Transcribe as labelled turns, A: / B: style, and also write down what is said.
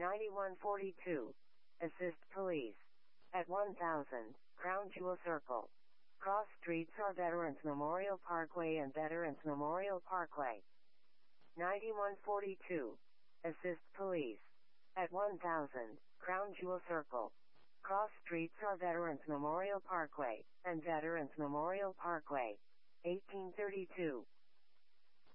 A: 9142. Assist police. At 1000, Crown Jewel Circle. Cross streets are Veterans Memorial Parkway and Veterans Memorial Parkway. 9142. Assist police. At 1000, Crown Jewel Circle. Cross streets are Veterans Memorial Parkway and Veterans Memorial Parkway. 1832.